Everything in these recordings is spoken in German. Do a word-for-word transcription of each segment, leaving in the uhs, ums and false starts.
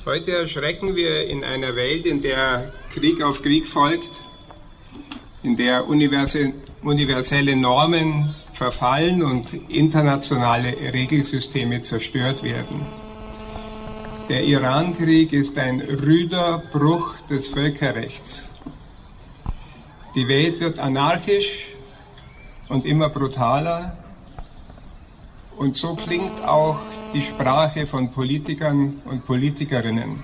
Heute erschrecken wir in einer Welt, in der Krieg auf Krieg folgt, in der universelle Normen verfallen und internationale Regelsysteme zerstört werden. Der Iran-Krieg ist ein rüder Bruch des Völkerrechts. Die Welt wird anarchisch und immer brutaler. Und so klingt auch die Sprache von Politikern und Politikerinnen.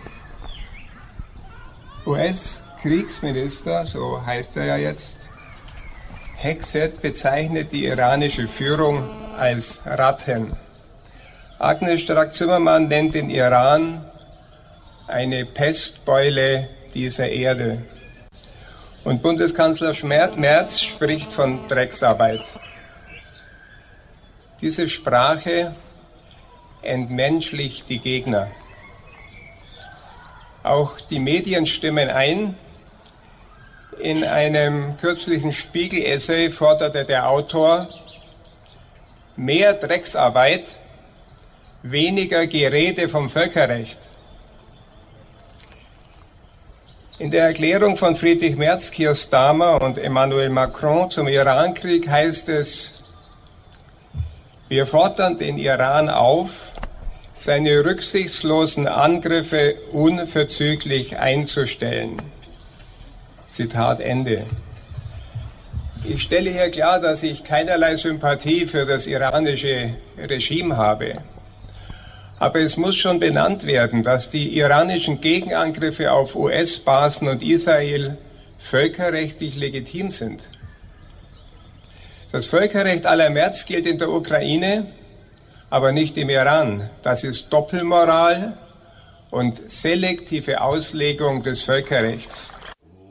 U S-Kriegsminister, so heißt er ja jetzt, Hegseth bezeichnet die iranische Führung als Ratten. Agnes Strack-Zimmermann nennt den Iran eine Pestbeule dieser Erde. Und Bundeskanzler Merz spricht von Drecksarbeit. Diese Sprache entmenschlicht die Gegner. Auch die Medien stimmen ein. In einem kürzlichen Spiegel-Essay forderte der Autor mehr Drecksarbeit, weniger Gerede vom Völkerrecht. In der Erklärung von Friedrich Merz, Keir Starmer und Emmanuel Macron zum Irankrieg heißt es: Wir fordern den Iran auf, seine rücksichtslosen Angriffe unverzüglich einzustellen. Zitat Ende. Ich stelle hier klar, dass ich keinerlei Sympathie für das iranische Regime habe. Aber es muss schon benannt werden, dass die iranischen Gegenangriffe auf U S-Basen und Israel völkerrechtlich legitim sind. Das Völkerrecht à la Merz gilt in der Ukraine, aber nicht im Iran. Das ist Doppelmoral und selektive Auslegung des Völkerrechts.